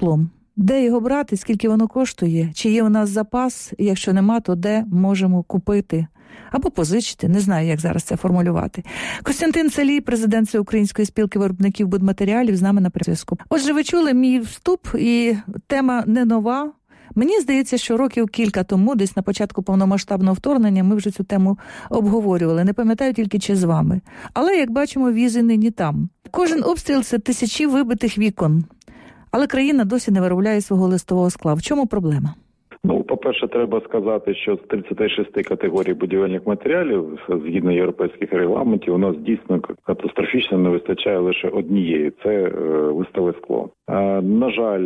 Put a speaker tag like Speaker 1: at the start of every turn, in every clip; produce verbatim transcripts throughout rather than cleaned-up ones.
Speaker 1: склом? Де його брати, скільки воно коштує? Чи є у нас запас? І якщо нема, то де можемо купити? Або позичити, не знаю, як зараз це формулювати. Костянтин Целій, президент Всеукраїнської спілки виробників будматеріалів, з нами на зв'язку. Отже, ви чули мій вступ, і тема не нова. Мені здається, що років кілька тому, десь на початку повномасштабного вторгнення, ми вже цю тему обговорювали. Не пам'ятаю тільки, чи з вами. Але, як бачимо, візи нині там. Кожен обстріл – це тисячі вибитих вікон. Але країна досі не виробляє свого листового скла. В чому проблема?
Speaker 2: Ну, по-перше, треба сказати, що з тридцяти шести категорій будівельних матеріалів, згідно європейських регламентів, у нас дійсно катастрофічно не вистачає лише однієї – це е, листове скло. А, на жаль,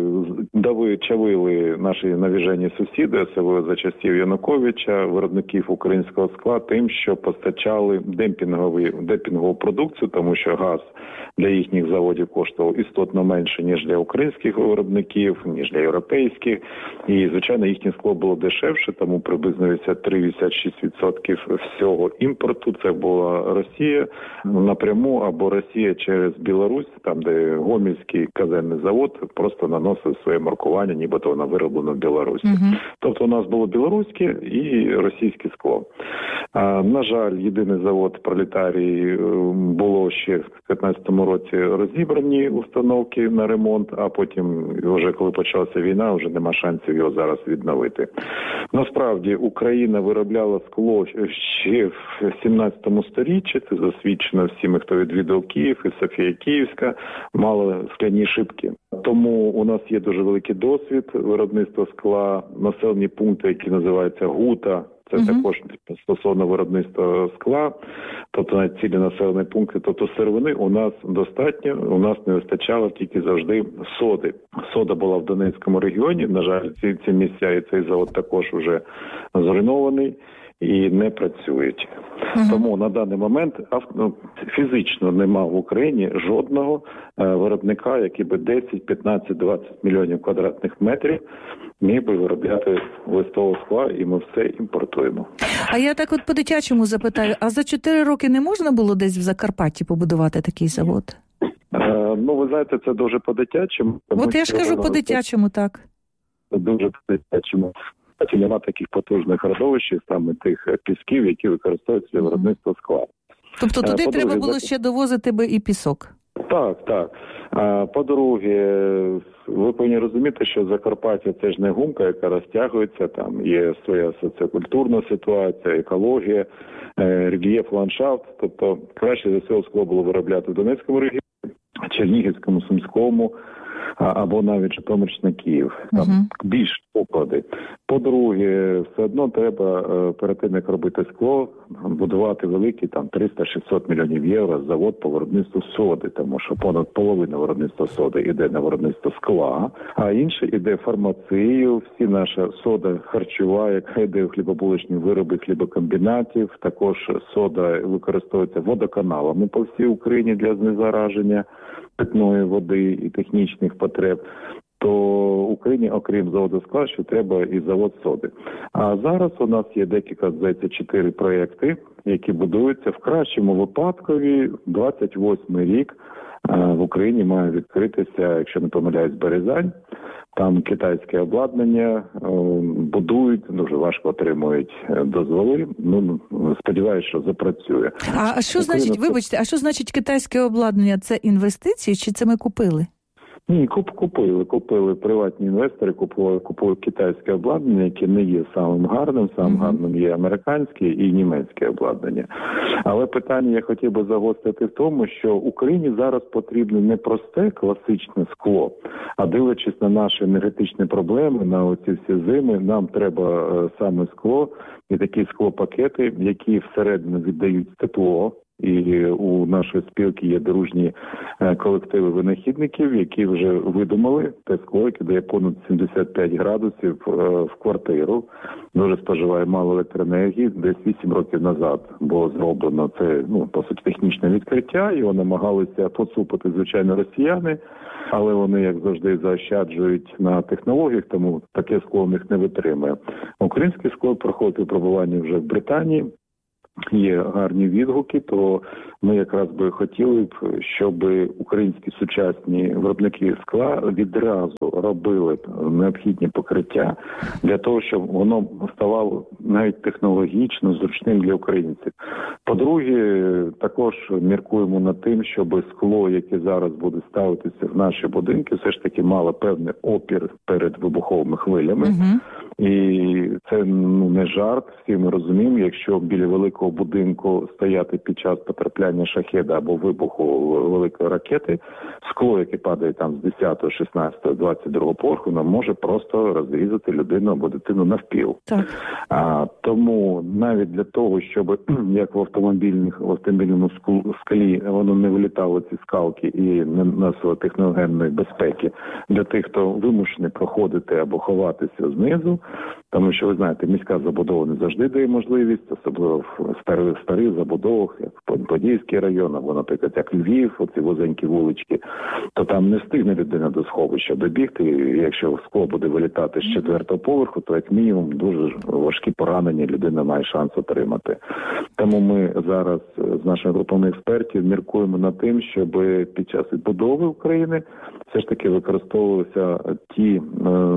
Speaker 2: дави чавили наші навіжені сусіди, особливо за часів Януковича, виробників українського скла тим, що постачали демпінгову, демпінгову продукцію, тому що газ для їхніх заводів коштував істотно менше, ніж для українських виробників, ніж для європейських. І, звичайно, їхнє скло було дешевше, тому приблизно вісімдесят три - вісімдесят шість відсотків всього імпорту це була Росія напряму або Росія через Білорусь, там, де Гомельський казенний завод просто наносив своє маркування, нібито воно вироблено в Білорусі. Uh-huh. Тобто у нас було білоруське і російське скло. А, на жаль, єдиний завод «Пролетарій» було ще в п'ятнадцятому році розібрані установки на ремонт, а потім, вже коли почалася війна, вже нема шансів його зараз відновити. Насправді, Україна виробляла скло ще в сімнадцятому сторіччі, це засвідчено всіми, хто відвідав Київ, і Софія Київська мала скляні шибки. Тому у нас є дуже великий досвід виробництва скла, населені пункти, які називаються ГУТА, це uh-huh. також стосовно виробництва скла, тобто навіть цілі населені пункти, тобто сировини у нас достатньо, у нас не вистачало тільки завжди соди. Сода була в Донецькому регіоні, на жаль, ці, ці місця і цей завод також вже зруйнований і не працюють. Uh-huh. Тому на даний момент ну, фізично нема в Україні жодного е, виробника, який би десять, п'ятнадцять, двадцять мільйонів квадратних метрів міг би виробляти листового скла, і ми все імпортуємо.
Speaker 1: А я так от по-дитячому запитаю, а за чотири роки не можна було десь в Закарпатті побудувати такий завод?
Speaker 2: Е, ну, ви знаєте, це дуже по-дитячому.
Speaker 1: От я ж кажу по-дитячому, так.
Speaker 2: Дуже по-дитячому. Нема таких потужних родовищ, саме тих пісків, які використовуються для виробництва скла.
Speaker 1: Тобто туди
Speaker 2: По-друге,
Speaker 1: треба було ще довозити би і пісок?
Speaker 2: Так, так. По-друге, ви повинні розуміти, що Закарпаття – це ж не гумка, яка розтягується, там є своя соціокультурна ситуація, екологія, рельєф, ландшафт. Тобто краще за всього скло було виробляти в Донецькому регіоні, Чернігівському, Сумському, або навіть Житомирщина, Київ. Там uh-huh. більш поклади. По-друге, все одно треба перед тим, як робити скло, будувати великий, там, триста-шістсот мільйонів євро завод по виробництву соди, тому що понад половина виробництва соди йде на виробництво скла, а інше йде фармацію, всі наша сода харчова, яка йде в хлібобулочні вироби хлібокомбінатів, також сода використовується водоканалами по всій Україні для знезараження питної води і технічних потреб, то Україні, окрім заводу скла, що треба і завод соди. А зараз у нас є декілька, здається, чотири проєкти, які будуються в кращому випадкові. двадцять восьмий рік в Україні має відкритися, якщо не помиляюсь, Березань. Там китайське обладнання будують, дуже важко отримують дозволи. Ну, сподіваюся, що запрацює.
Speaker 1: А, а що Україна... значить, вибачте, а що значить китайське обладнання? Це інвестиції чи це ми купили?
Speaker 2: Ні, куп, купили, купили приватні інвестори, купили, купили китайське обладнання, яке не є самим гарним, самим mm-hmm. гарним є американське і німецьке обладнання. Але питання я хотів би загострити в тому, що Україні зараз потрібно не просте класичне скло, а дивлячись на наші енергетичні проблеми, на оці всі зими, нам треба е, саме скло і такі склопакети, які всередину віддають тепло. І у нашої спілки є дружні колективи винахідників, які вже видумали те скло, яке дає понад сімдесят п'ять градусів в квартиру. Дуже споживає мало електроенергії. Десь вісім років назад було зроблено це, ну, по суті, технічне відкриття. Його намагалися поцупити, звичайно, росіяни, але вони, як завжди, заощаджують на технологіях, тому таке скло у них не витримує. Українське скло проходить випробування вже в Британії. Є гарні відгуки, то ми якраз би хотіли б, щоб українські сучасні виробники скла відразу робили необхідні покриття для того, щоб воно ставало навіть технологічно зручним для українців. По-друге, також міркуємо над тим, щоб скло, яке зараз буде ставитися в наші будинки, все ж таки мало певний опір перед вибуховими хвилями. Uh-huh. І це ну, не жарт, всі ми розуміємо, якщо біля великого будинку стояти під час потрапляння шахеда або вибуху великої ракети, скло, яке падає там з десятого, шістнадцятого, двадцять другого поверху, воно може просто розрізати людину або дитину навпіл. Так. А, тому навіть для того, щоб, як в автомобільних, в автомобільному склі, воно не вилітало ці скалки і не носило техногенної безпеки для тих, хто вимушений проходити або ховатися знизу, тому що, ви знаєте, міська забудова не завжди дає можливість, особливо в старих, старих забудовах, як Подільський район, або, наприклад, як Львів, оці вузенькі вулички, то там не встигне людина до сховища добігти, і якщо скло буде вилітати з четвертого поверху, то як мінімум дуже важкі поранення людина має шанс отримати. Тому ми зараз з нашою групою експертів міркуємо над тим, щоб під час відбудови України все ж таки використовувалися ті е,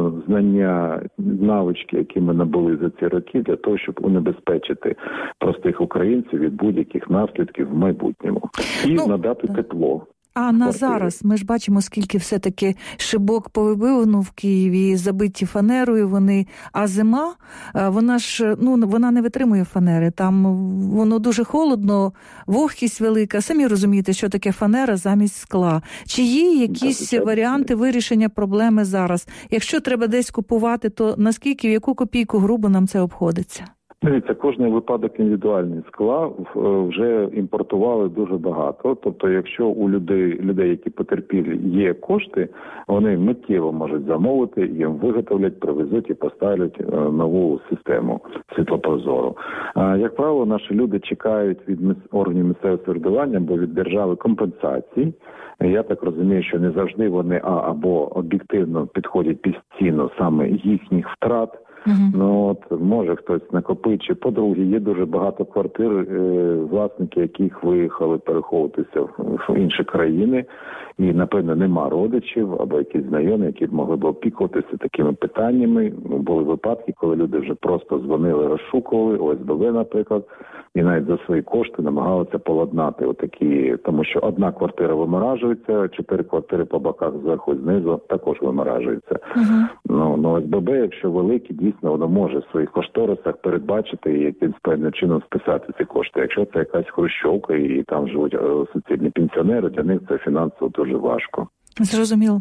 Speaker 2: знання, навички, які ми набули за ці роки, для того, щоб унебезпечити простих українців від будь-яких наслідків в майбутньому. І ну, надати так. тепло.
Speaker 1: А на зараз ми ж бачимо, скільки все-таки шибок повибивано в Києві, забиті фанерою вони, а зима, вона ж, ну, вона не витримує фанери, там воно дуже холодно, вогкість велика, самі розумієте, що таке фанера замість скла. Чи є якісь так, варіанти так. вирішення проблеми зараз? Якщо треба десь купувати, то наскільки, в яку копійку грубо нам це обходиться?
Speaker 2: Дивіться, кожний випадок індивідуальний. Скла вже імпортували дуже багато. Тобто, якщо у людей, людей, які потерпілі, є кошти, вони миттєво можуть замовити, їм виготовлять, привезуть і поставлять нову систему світлопрозору. А, як правило, наші люди чекають від органів місцевого самоврядування або від держави компенсацій. Я так розумію, що не завжди вони а, або об'єктивно підходять під ціну саме їхніх втрат. Uh-huh. Ну от може хтось накопичить. По-друге, є дуже багато квартир, е, власники яких виїхали переховуватися в, в інші країни, і напевно нема родичів або якісь знайомі, які б могли б опікуватися такими питаннями. Ну, були випадки, коли люди вже просто дзвонили, розшукували О С Б Б, наприклад, і навіть за свої кошти намагалися поладнати отакі, тому що одна квартира виморажується, чотири квартири по боках зверху і знизу також виморажуються. Uh-huh. Ну, ну О С Б Б, якщо великі, дійсно воно може в своїх кошторисах передбачити і якимсь певним чином списати ці кошти. Якщо це якась хрущовка і там живуть соціальні пенсіонери, для них це фінансово дуже важко.
Speaker 1: Зрозуміло.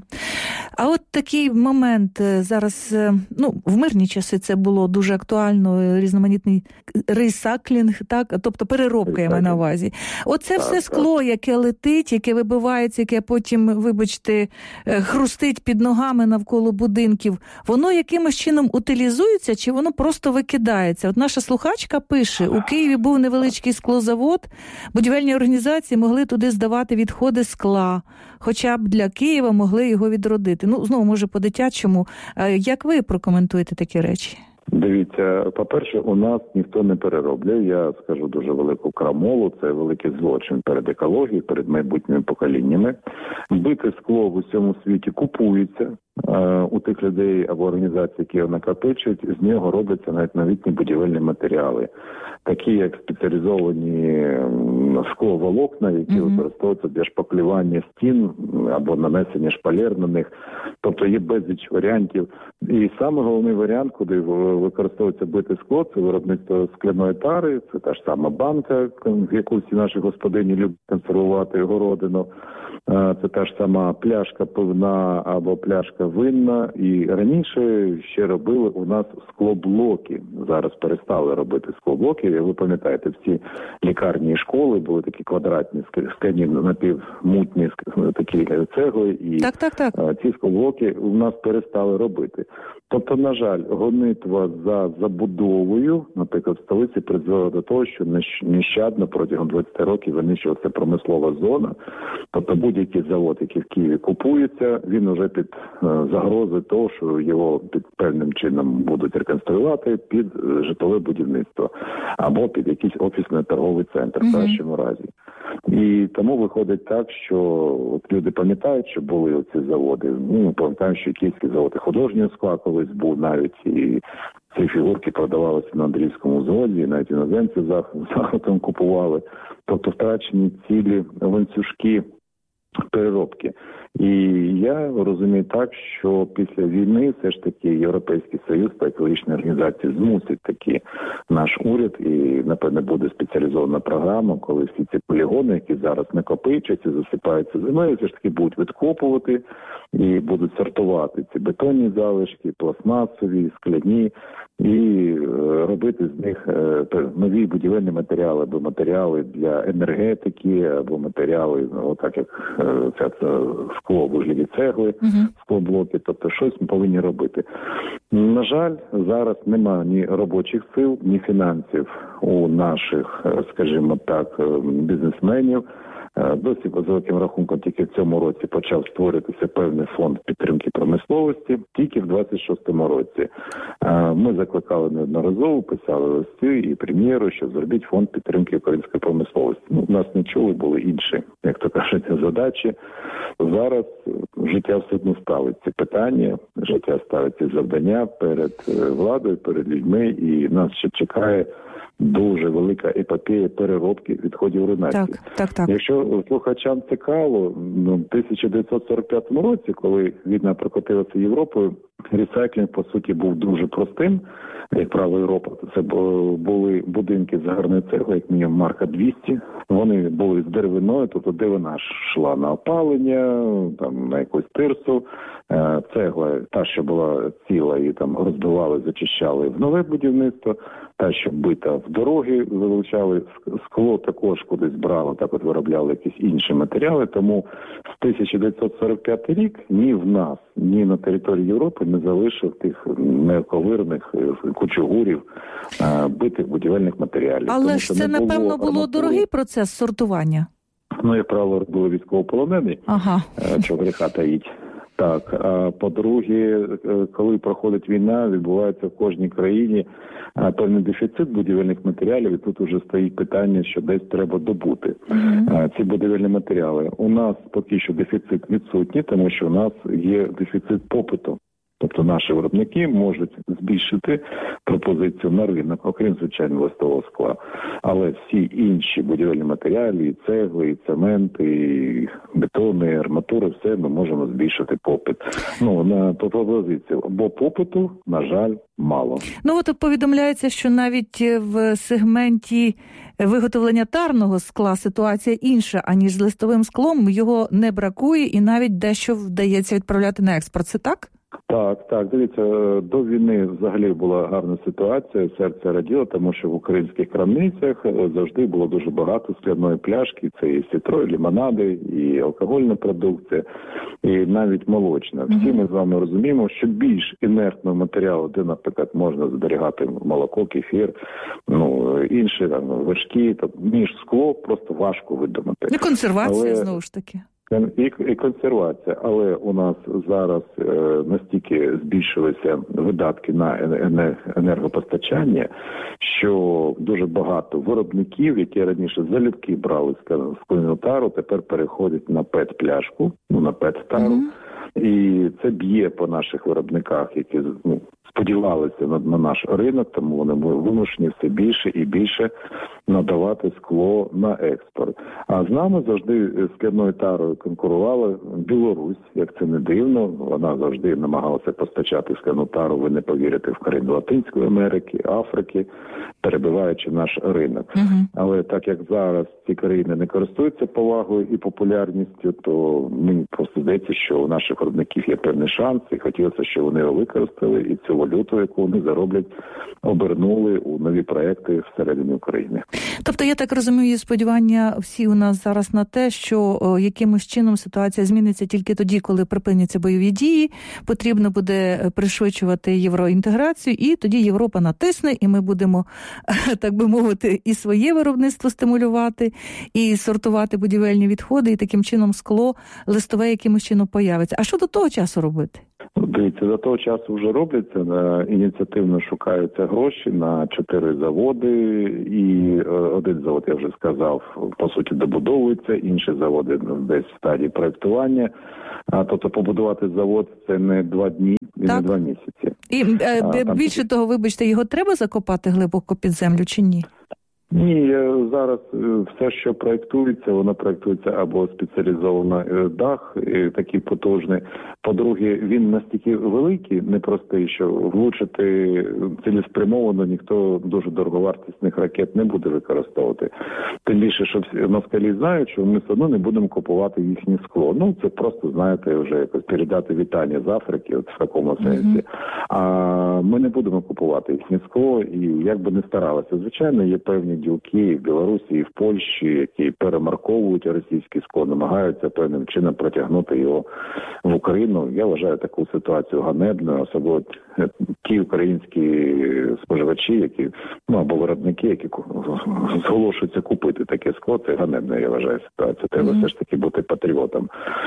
Speaker 1: А от такий момент зараз, ну, в мирні часи це було дуже актуально, різноманітний рейсаклінг, так, тобто переробка, я маю на увазі. Оце так, все скло, так. яке летить, яке вибивається, яке потім, вибачте, хрустить під ногами навколо будинків, воно якимось чином утилізується, чи воно просто викидається? От наша слухачка пише, у Києві був невеличкий склозавод, будівельні організації могли туди здавати відходи скла, хоча б для Києва могли його відродити. Ну, знову, може, по-дитячому. Як ви прокоментуєте такі речі?
Speaker 2: Дивіться, по-перше, у нас ніхто не переробляє. Я скажу дуже велику крамолу. Це великий злочин перед екологією, перед майбутніми поколіннями. Бите скло в усьому світі купується е, у тих людей або організацій, які його накопичують. З нього робляться навіть новітні будівельні матеріали. Такі, як спеціалізовані скловолокна, які mm-hmm. використовуються для шпаклювання стін або нанесення шпалер на них. Тобто є безліч варіантів. І саме головний варіант, куди використовується бите скло, це виробництво скляної тари, це та ж сама банка, в яку всі наші господині люблять консервувати городину. Це та ж сама пляшка пивна або пляшка винна. І раніше ще робили у нас склоблоки. Зараз перестали робити склоблоки. Ви пам'ятаєте, всі лікарні і школи були такі квадратні, скляні напівмутні такі цегли. І так, так, так. ці склоблоки у нас перестали робити. Тобто, на жаль, гонитва за забудовою, наприклад, в столиці призвела до того, що нещадно протягом двадцять років винищувалася промислова зона. Тобто будь-який завод, який в Києві купується, він уже під загрозою того, що його під певним чином будуть реконструювати під житлове будівництво або під якийсь офісний торговий центр в кращому разі. І тому виходить так, що от люди пам'ятають, що були оці заводи. Ну, пам'ятаємо, що київські заводи художнього скла колись був навіть, і ці фігурки продавалися на Андріївському заводі, навіть іноземці захотом купували. Тобто втрачені цілі ланцюжки переробки. І я розумію так, що після війни все ж таки Європейський Союз та екологічні організації змусить таки наш уряд, і, напевне, буде спеціалізована програма, коли всі ці полігони, які зараз накопичуються, засипаються землею, все ж таки будуть відкопувати і будуть сортувати ці бетонні залишки, пластмасові, скляні, і робити з них нові будівельні матеріали, або матеріали для енергетики, або матеріали, ну, так як це, це скло в вигляді цегли, uh-huh. склоблоки, тобто щось ми повинні робити. На жаль, зараз немає ні робочих сил, ні фінансів у наших, скажімо так, бізнесменів. Досі, по великим рахунком, тільки в цьому році почав створитися певний фонд підтримки промисловості, тільки в двадцять шостому році. Ми закликали неодноразово, писали листи і прем'єру, що зробіть фонд підтримки української промисловості. Ну, нас не чули, були інші, як то кажуть, задачі. Зараз життя все одно ставить ці питання, життя ставить ці завдання перед владою, перед людьми, і нас ще чекає дуже велика епопея переробки відходів руйнації.
Speaker 1: Так, так, так.
Speaker 2: Якщо слухачам цікаво, ну, в тисяча дев'ятсот сорок п'ятому році, коли війна прокотилася Європою, ресайклінг, по суті, був дуже простим. Як правило, Європа, це були будинки з гарної цегли, як мінімум марка двісті. Вони були з деревиною, тобто деревина йшла на опалення, там, на якусь тирсу. Цегла, та, що була ціла, і там розбивали, зачищали в нове будівництво. Та, що бита в дороги, залучали. Скло також кудись брало, так от виробляли якісь інші матеріали. Тому з тисяча дев'ятсот сорок п'ятий рік ні в нас, ні на території Європи не залишив тих неоковирних кучугурів, битих будівельних матеріалів.
Speaker 1: Але
Speaker 2: тому,
Speaker 1: ж це, напевно, було, було дорогий процес сортування?
Speaker 2: Ну, як правило, були військовополонені,
Speaker 1: ага.
Speaker 2: чого гріха таїть. Так, а по-друге, коли проходить війна, відбувається в кожній країні певний дефіцит будівельних матеріалів, і тут вже стоїть питання, що десь треба добути mm-hmm. ці будівельні матеріали. У нас поки що дефіцит відсутній, тому що у нас є дефіцит попиту. Тобто наші виробники можуть збільшити пропозицію на ринок, окрім, звичайно, листового скла. Але всі інші будівельні матеріали, і цегли, і цемент, і бетони, і арматури, все ми можемо збільшити попит. Ну, на пропозицію. Бо попиту, на жаль, мало.
Speaker 1: Ну, от повідомляється, що навіть в сегменті виготовлення тарного скла ситуація інша, аніж з листовим склом. Його не бракує і навіть дещо вдається відправляти на експорт. Це так?
Speaker 2: Так, так, дивіться, до війни взагалі була гарна ситуація, серце раділо, тому що в українських крамницях завжди було дуже багато скляної пляшки, це і сітро, і лимонади, і алкогольна продукція, і навіть молочна. Всі ми з вами розуміємо, що більш інертного матеріалу, де, наприклад, можна зберігати молоко, кефір, ну, інші там, вершки, там, ніж скло, просто важко видумати.
Speaker 1: І консервація,
Speaker 2: Але...
Speaker 1: знову ж таки.
Speaker 2: І, і консервація, але у нас зараз е, настільки збільшилися видатки на енергопостачання, що дуже багато виробників, які раніше залюбки брали скляну тару, тепер переходять на пет-пляшку, ну на пет-тару. Mm-hmm. І це б'є по наших виробниках, які ну, сподівалися на, на наш ринок, тому вони вимушені все більше і більше надавати скло на експорт. А з нами завжди скляною тарою конкурувала Білорусь, як це не дивно. Вона завжди намагалася постачати скляну тару, ви не повірите, в країни Латинської Америки, Африки, перебиваючи наш ринок. Uh-huh. Але так як зараз ці країни не користуються повагою і популярністю, то мені просто здається, що у наших виробників є певний шанс, і хотілося, щоб вони його використали, і цю валюту, яку вони зароблять, обернули у нові проекти всередині України.
Speaker 1: Тобто, я так розумію, сподівання всі у нас зараз на те, що о, якимось чином ситуація зміниться тільки тоді, коли припиняться бойові дії, потрібно буде пришвидшувати євроінтеграцію, і тоді Європа натисне, і ми будемо, так би мовити, і своє виробництво стимулювати, і сортувати будівельні відходи, і таким чином скло листове якимось чином появиться. А що до того часу робити?
Speaker 2: Дивіться, за того часу вже робляться, ініціативно шукаються гроші на чотири заводи, і один завод, я вже сказав, по суті добудовується, інші заводи десь в стадії проєктування. А, тобто побудувати завод – це не два дні і
Speaker 1: так.
Speaker 2: не два місяці.
Speaker 1: І а, там... більше того, вибачте, його треба закопати глибоко під землю чи ні?
Speaker 2: Ні, зараз все, що проєктується, воно проєктується або спеціалізований дах, такий потужний. По-друге, він настільки великий, непростий, що влучити цілеспрямовано ніхто дуже дороговартісних ракет не буде використовувати. Тим більше, що всі москалі знають, що ми все одно не будемо купувати їхнє скло. Ну, це просто, знаєте, вже якось передати вітання з Африки, от в такому сенсі. Mm-hmm. А ми не будемо купувати їхнє скло, і як би не старалися. Звичайно, є певні ділки і в Білорусі, і в Польщі, які перемарковують російське скло, намагаються певним чином протягнути його в Україну. Я вважаю таку ситуацію ганебною, особливо ті українські споживачі, які, ну, або виробники, які зголошуються купити таке скло, це ганебна, я вважаю, ситуація. Треба mm-hmm. все ж таки бути патріотом.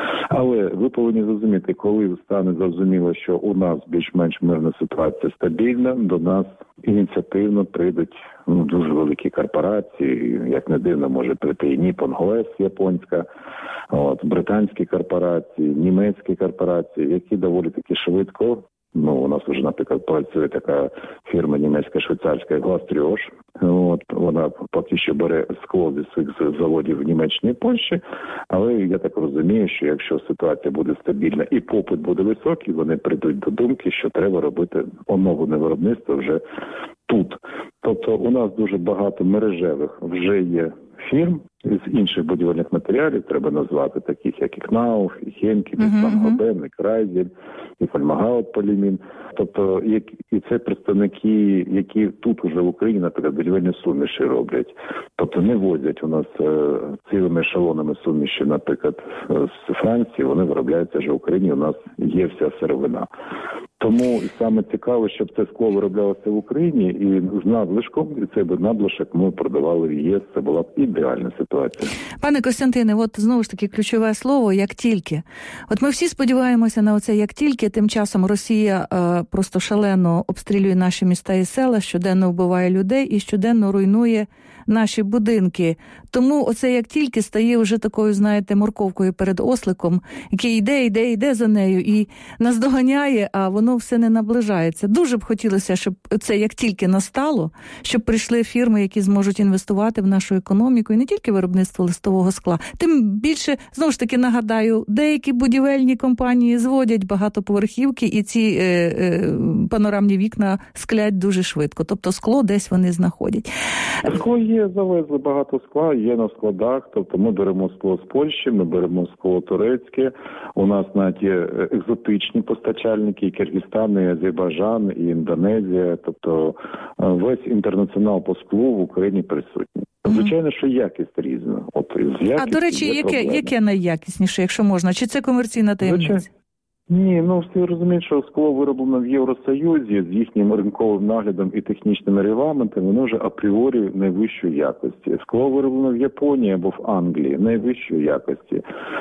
Speaker 2: Але ви повинні зрозуміти, коли стане зрозуміло, що у нас більш-менш мирна ситуація стабільна, до нас ініціативно прийдуть ну, дуже великі корпорації, як не дивно, може прийти і Nippon Glass японська, от, британські корпорації, німецькі корпорації, які доволі таки швидко. Ну, у нас вже, наприклад, працює така фірма німецька-швейцарська «Гластріош». От, вона поки що бере скло зі своїх заводів в Німеччині і Польщі, але я так розумію, що якщо ситуація буде стабільна і попит буде високий, вони прийдуть до думки, що треба робити оновлене виробництво вже тут. Тобто у нас дуже багато мережевих вже є фірм з інших будівельних матеріалів, треба назвати таких, як і КНАУФ, і Хенкель, і Сан-Гобен, і Крайзель, і Фольмагаут Полімін. Тобто і це представники, які тут уже в Україні, наприклад, будівельні суміші роблять. Тобто не возять у нас цілими ешелонами суміші, наприклад, з Франції, вони виробляються вже в Україні, у нас є вся сировина. Тому саме цікаво, щоб це скло вироблялося в Україні, і з надлишком, і цей би надлишок ми продавали в ЄС, це була б ідеальна ситуація.
Speaker 1: Пане Костянтине, от знову ж таки ключове слово «як тільки». От ми всі сподіваємося на оце «як тільки», тим часом Росія е, просто шалено обстрілює наші міста і села, щоденно вбиває людей і щоденно руйнує наші будинки. Тому оце «як тільки» стає вже такою, знаєте, морковкою перед осликом, який йде, йде, йде за нею і наздоганяє, а воно все не наближається. Дуже б хотілося, щоб це «як тільки» настало, щоб прийшли фірми, які зможуть інвестувати в нашу економіку, і не тільки виробництво листового скла. Тим більше, знову ж таки, нагадаю, деякі будівельні компанії зводять багатоповерхівки, і ці е, е, панорамні вікна склять дуже швидко. Тобто скло десь вони знаходять.
Speaker 2: Скло є, завезли багато скла, є на складах. Тобто ми беремо скло з Польщі, ми беремо скло турецьке. У нас навіть є екзотичні постачальники, і Киргизстан, і Азербайджан, і Індонезія. Тобто весь інтернаціонал по склу в Україні присутній. Звичайно, що якість різна. От, з якістю
Speaker 1: а, до речі, яке, яке найякісніше, якщо можна? Чи це комерційна таємниця?
Speaker 2: Звичайно. Ні, ну всі розуміють, що скло вироблено в Євросоюзі з їхнім ринковим наглядом і технічними регламентами, воно вже апріорі найвищої якості. Скло вироблено в Японії або в Англії найвищої якості.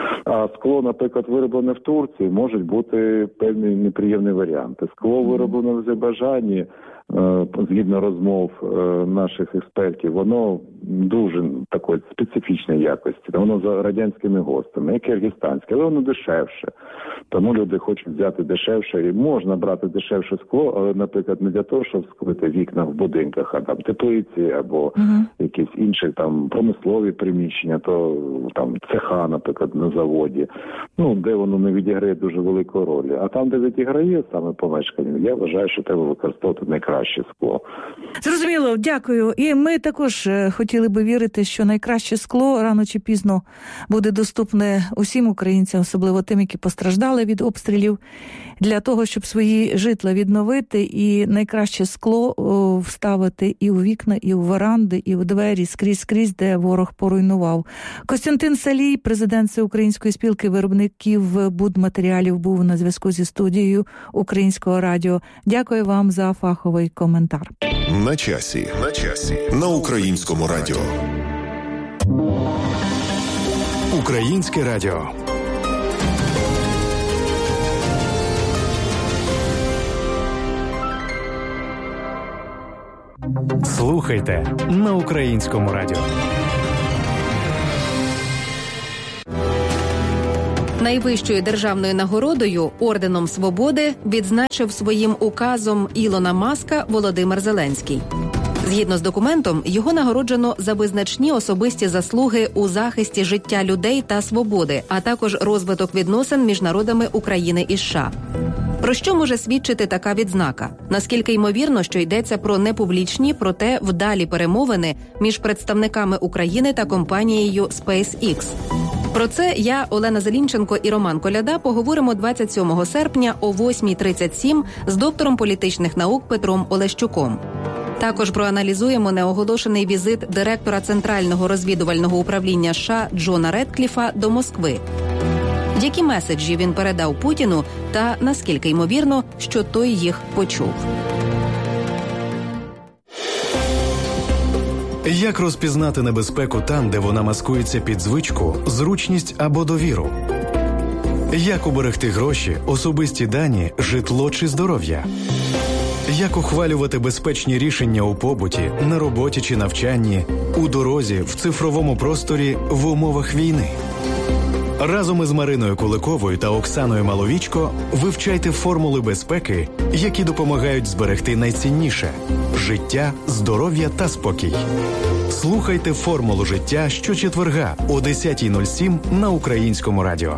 Speaker 2: А скло, наприклад, вироблене в Турції, можуть бути певні неприємні варіанти. Скло вироблене в Азербайджані, згідно розмов наших експертів, воно дуже такої специфічної якості. Воно за радянськими ГОСТами, і киргизстанське, але воно дешевше. Тому люди хочуть взяти дешевше. І можна брати дешевше скло, але, наприклад, не для того, щоб склити вікна в будинках, а там теплиці або uh-huh. якісь інші там промислові приміщення, то там цеха, наприклад, на заводі, ну, де воно не відіграє дуже великої ролі. А там, де відіграє саме помешкання, я вважаю, що треба використовувати найкраще скло.
Speaker 1: Зрозуміло, дякую. І ми також хотіли би вірити, що найкраще скло рано чи пізно буде доступне усім українцям, особливо тим, які постраждали від обстрілів, для того, щоб свої житла відновити і найкраще скло о, вставити і у вікна, і у веранди, і у двері, скрізь-скрізь, де ворог поруйнував. Костянтин Салій, президент Всеукраїнської спілки виробників будматеріалів, був на зв'язку зі студією Українського радіо. Дякую вам за фаховий коментар.
Speaker 3: На часі. На часі. На Українському радіо. Українське радіо.
Speaker 4: Слухайте на Українському радіо.
Speaker 5: Найвищою державною нагородою Орденом Свободи відзначив своїм указом Ілона Маска Володимир Зеленський. Згідно з документом, його нагороджено за визначні особисті заслуги у захисті життя людей та свободи, а також розвиток відносин між народами України і США. Про що може свідчити така відзнака? Наскільки ймовірно, що йдеться про непублічні, проте вдалі перемовини між представниками України та компанією SpaceX? Про це я, Олена Зелінченко і Роман Коляда поговоримо двадцять сьомого серпня о восьмій тридцять сім з доктором політичних наук Петром Олещуком. Також проаналізуємо неоголошений візит директора Центрального розвідувального управління США Джона Редкліфа до Москви. Які меседжі він передав Путіну та наскільки ймовірно, що той їх почув.
Speaker 4: Як розпізнати небезпеку там, де вона маскується під звичку, зручність або довіру? Як уберегти гроші, особисті дані, житло чи здоров'я? Як ухвалювати безпечні рішення у побуті, на роботі чи навчанні, у дорозі, в цифровому просторі, в умовах війни? Разом із Мариною Куликовою та Оксаною Маловічко вивчайте формули безпеки, які допомагають зберегти найцінніше – життя, здоров'я та спокій. Слухайте «Формулу життя» щочетверга о десятій нуль сім на Українському радіо.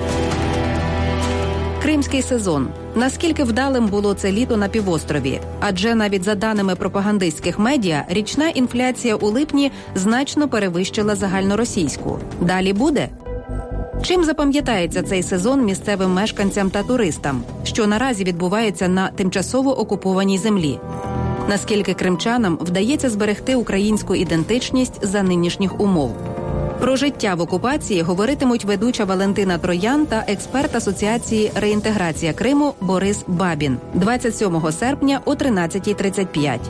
Speaker 5: Кримський сезон. Наскільки вдалим було це літо на півострові? Адже навіть за даними пропагандистських медіа, річна інфляція у липні значно перевищила загальноросійську. Далі буде? Чим запам'ятається цей сезон місцевим мешканцям та туристам? Що наразі відбувається на тимчасово окупованій землі? Наскільки кримчанам вдається зберегти українську ідентичність за нинішніх умов? Про життя в окупації говоритимуть ведуча Валентина Троян та експерт Асоціації «Реінтеграція Криму» Борис Бабін двадцять сьомого серпня о тринадцятій тридцять п'ять.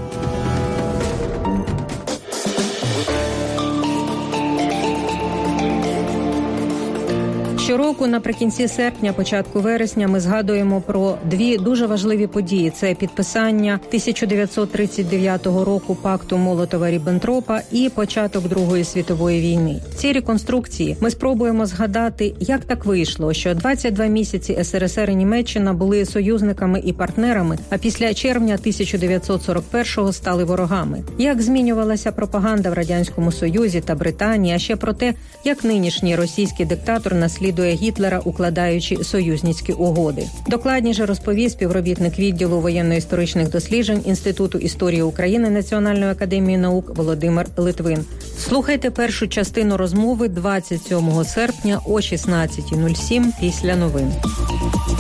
Speaker 6: Щороку наприкінці серпня, початку вересня ми згадуємо про дві дуже важливі події. Це підписання тисяча дев'ятсот тридцять дев'ятого року пакту Молотова-Ріббентропа і початок Другої світової війни. В цій реконструкції ми спробуємо згадати, як так вийшло, що двадцять два місяці ес ер ес ер і Німеччина були союзниками і партнерами, а після червня тисяча дев'ятсот сорок першого стали ворогами. Як змінювалася пропаганда в Радянському Союзі та Британії, а ще про те, як нинішній російський диктатор наслідує Гітлера, укладаючи союзницькі угоди. Докладніше розповість співробітник відділу воєнно-історичних досліджень Інституту історії України Національної академії наук Володимир Литвин. Слухайте першу частину розмови двадцять сьомого серпня о шістнадцятій нуль сім після новин.